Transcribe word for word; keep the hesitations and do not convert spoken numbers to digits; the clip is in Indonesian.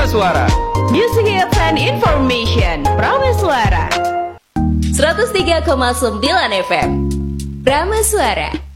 Prameswara. Music Hits and Information. Prameswara. seratus tiga koma sembilan F M Prameswara.